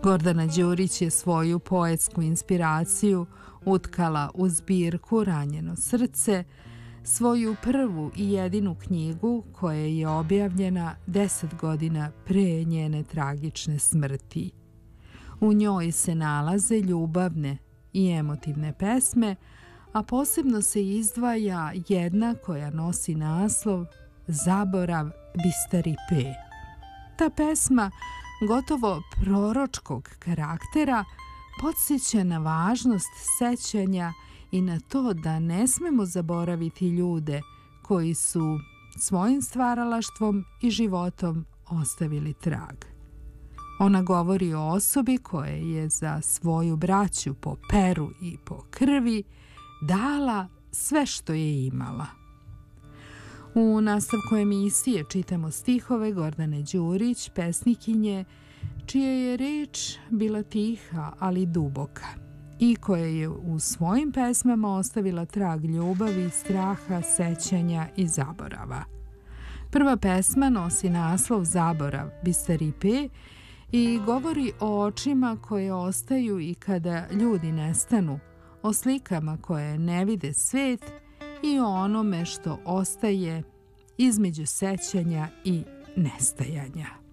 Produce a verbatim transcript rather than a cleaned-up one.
Gordana Đurić je svoju poetsku inspiraciju utkala u zbirku Ranjeno srce, svoju prvu i jedinu knjigu koja je objavljena deset godina pre njene tragične smrti. U njoj se nalaze ljubavne i emotivne pesme, a posebno se izdvaja jedna koja nosi naslov Zaborav Bistaripe. Ta pesma, gotovo proročkog karaktera, podsjeća na važnost sećanja i na to da ne smemo zaboraviti ljude koji su svojim stvaralaštvom i životom ostavili trag. Ona govori o osobi koja je za svoju braću po peru i po krvi dala sve što je imala. U nastavku emisije čitamo stihove Gordane Đurić, pesnikinje, čija je reč bila tiha, ali duboka, i koja je u svojim pesmama ostavila trag ljubavi, straha, sećanja i zaborava. Prva pesma nosi naslov Zaborav Bistaripe i govori o očima koje ostaju i kada ljudi nestanu, o slikama koje ne vide svet i o onome što ostaje između sećanja i nestajanja.